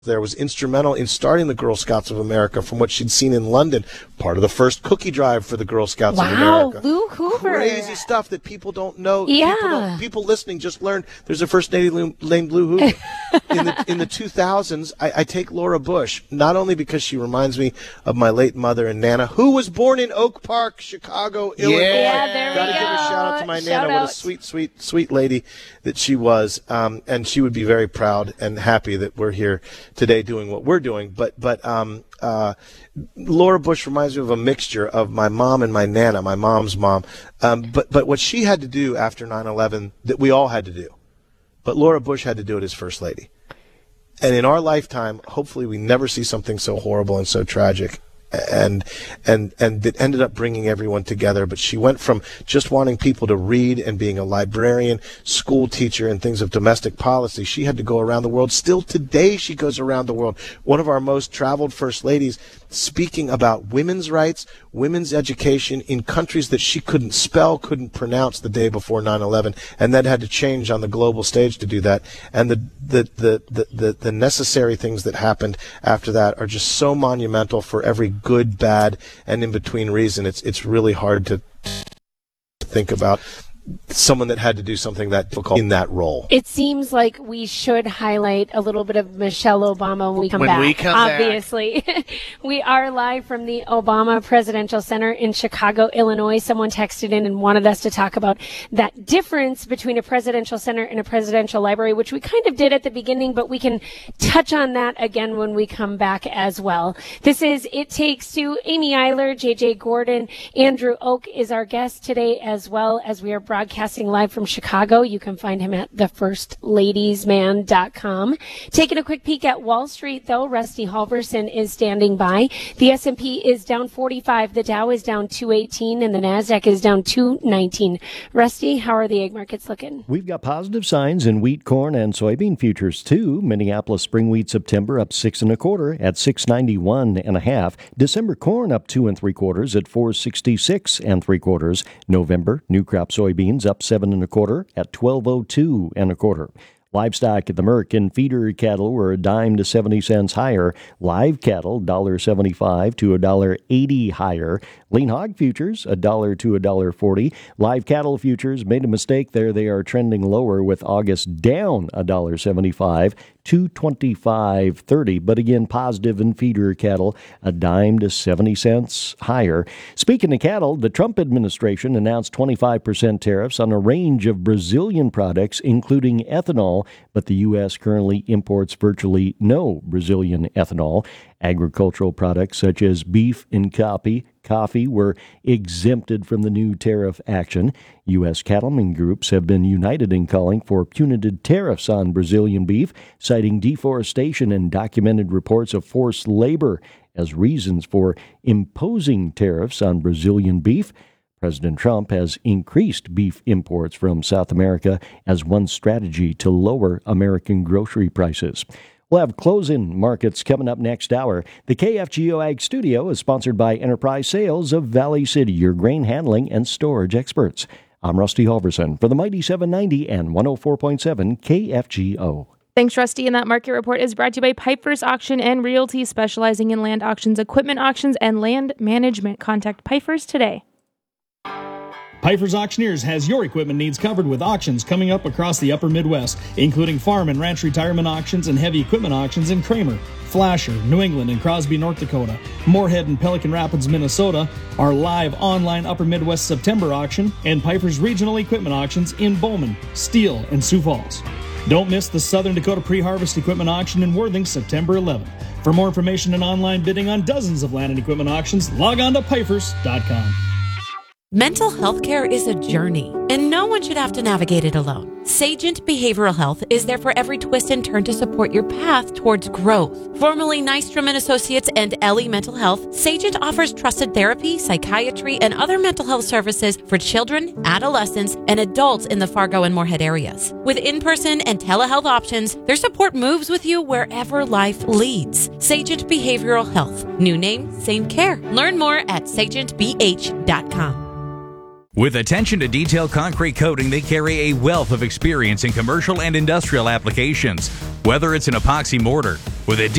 there was instrumental in starting the Girl Scouts of America from what she'd seen in London, part of the first cookie drive for the Girl Scouts of America. Wow, Lou Hoover. Crazy stuff that people don't know. Yeah. People listening just learned there's a first lady named Lou Hoover. in the 2000s, I take Laura Bush, not only because she reminds me of my late mother and Nana, who was born in Oak Park, Chicago, Illinois. Yeah, there we Gotta go. give a shout out to my Shout Nana. What out. a sweet, sweet, sweet lady that she was. And she would be very proud and happy that we're here today doing what we're doing. But Laura Bush reminds me of a mixture of my mom and my Nana, my mom's mom. But what she had to do after 9/11 that we all had to do, but Laura Bush had to do it as First Lady. And in our lifetime, hopefully we never see something so horrible and so tragic. And that ended up bringing everyone together. But she went from just wanting people to read and being a librarian, school teacher, and things of domestic policy. She had to go around the world. Still today, she goes around the world. One of our most traveled first ladies, speaking about women's rights, women's education in countries that she couldn't spell, couldn't pronounce the day before 9/11, and then had to change on the global stage to do that. And the necessary things that happened after that are just so monumental for every good, bad, and in between reason. It's really hard to think about someone that had to do something that difficult in that role. It seems like we should highlight a little bit of Michelle Obama when we come back. Obviously. We are live from the Obama Presidential Center in Chicago, Illinois. Someone texted in and wanted us to talk about that difference between a presidential center and a presidential library, which we kind of did at the beginning, but we can touch on that again when we come back as well. This is It Takes Two. Amy Eiler, JJ Gordon, Andrew Oak is our guest today, as well as we are broadcasting live from Chicago. You can find him at thefirstladiesman.com. Taking a quick peek at Wall Street, though, Rusty Halverson is standing by. The S&P is down 45, the Dow is down 218, and the NASDAQ is down 219. Rusty, how are the egg markets looking? We've got positive signs in wheat, corn, and soybean futures, too. Minneapolis spring wheat September up 6 1/4 at 691 1/2. December corn up 2 3/4 at 466 3/4. November new crop soybeans up 7 1/4 at 1202 1/4. Livestock at the Merc and feeder cattle were a dime to 70 cents higher. Live cattle, $1.75 to $1.80 higher. Lean hog futures, $1 to $1.40. Live cattle futures made a mistake there. They are trending lower with August down $1.75 to $25.30. But again, positive in feeder cattle, a dime to 70 cents higher. Speaking of cattle, the Trump administration announced 25% tariffs on a range of Brazilian products, including ethanol, but the U.S. currently imports virtually no Brazilian ethanol. Agricultural products such as beef and coffee were exempted from the new tariff action. U.S. cattlemen groups have been united in calling for punitive tariffs on Brazilian beef, citing deforestation and documented reports of forced labor as reasons for imposing tariffs on Brazilian beef. President Trump has increased beef imports from South America as one strategy to lower American grocery prices. We'll have close-in markets coming up next hour. The KFGO Ag Studio is sponsored by Enterprise Sales of Valley City, your grain handling and storage experts. I'm Rusty Halverson for the Mighty 790 and 104.7 KFGO. Thanks, Rusty. And that market report is brought to you by Pipers Auction and Realty, specializing in land auctions, equipment auctions, and land management. Contact Pipers today. Pipers Auctioneers has your equipment needs covered with auctions coming up across the upper Midwest, including farm and ranch retirement auctions and heavy equipment auctions in Kramer, Flasher, New England, and Crosby, North Dakota. Moorhead and Pelican Rapids, Minnesota, our live online upper Midwest September auction, and Pipers regional equipment auctions in Bowman, Steele, and Sioux Falls. Don't miss the Southern Dakota Pre-Harvest Equipment Auction in Worthing, September 11th. For more information and online bidding on dozens of land and equipment auctions, log on to pipers.com. Mental health care is a journey, and no one should have to navigate it alone. Sagent Behavioral Health is there for every twist and turn to support your path towards growth. Formerly Nystrom and Associates and Ellie Mental Health, Sagent offers trusted therapy, psychiatry, and other mental health services for children, adolescents, and adults in the Fargo and Moorhead areas. With in-person and telehealth options, their support moves with you wherever life leads. Sagent Behavioral Health. New name, same care. Learn more at sagentbh.com. With attention to detail concrete coating, they carry a wealth of experience in commercial and industrial applications. Whether it's an epoxy mortar with a